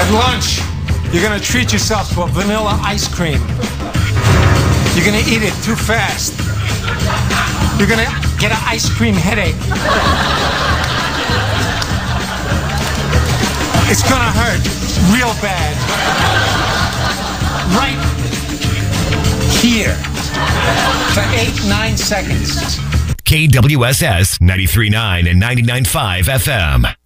At lunch, you're gonna treat yourself to a vanilla ice cream. You're gonna eat it too fast. You're gonna get an ice cream headache. It's gonna hurt real bad. Right here for 8-9 seconds. KWSS 93.9 and 99.5 FM.